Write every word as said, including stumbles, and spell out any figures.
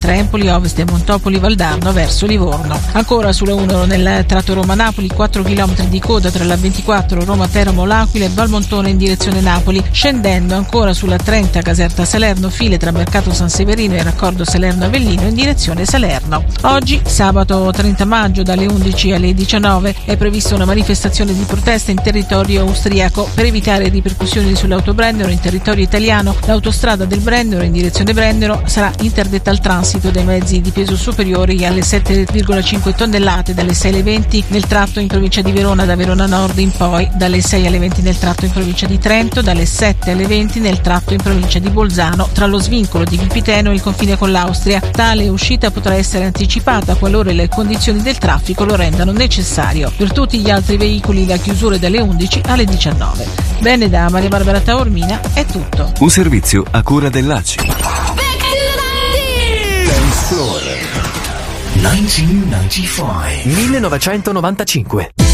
tra Empoli Ovest e Montopoli Valdarno verso Livorno. Ancora sulla uno nel tratto Roma-Napoli, quattro chilometri di coda tra la ventiquattro Roma-Teramo L'Aquila e Valmontone in direzione Napoli. Scendendo ancora sulla trenta Caserta Salerno, file tra Mercato San Severino e raccordo Salerno-Avellino in direzione Salerno. Oggi, sabato trenta maggio, dalle undici alle diciannove, è prevista una manifestazione di protesta in territorio austriaco. Per evitare ripercussioni sull'autobrennero in territorio italiano, l'autostrada del Brennero in direzione Brennero sarà interdetta al transito dei mezzi di peso superiori alle sette virgola cinque tonnellate dalle sei alle venti nel tratto in provincia di Verona, da Verona Nord in poi, dalle sei alle venti nel tratto in provincia di Trento, dalle sette alle venti nel tratto in provincia di Bolzano, tra lo svincolo di Vipiteno e il confine con l'Austria. Tale uscita potrà essere anticipata qualora le condizioni del traffico lo rendano necessario. Per tutti gli altri veicoli la chiusura è dalle undici alle diciannove. Bene, da Maria Barbara Taormina è tutto. Un servizio a cura dell'A C I. Dance Floor millenovecentonovantacinque.